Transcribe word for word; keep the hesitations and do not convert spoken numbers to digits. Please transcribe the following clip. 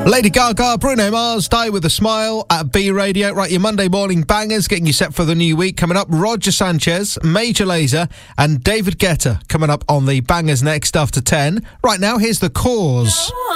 Lady Gaga, Bruno Mars, Die With A Smile at B Radio. Right, your Monday morning bangers getting you set for the new week. Coming up, Roger Sanchez, Major Lazer and David Guetta coming up on the bangers next after ten. Right now, here's The Cause.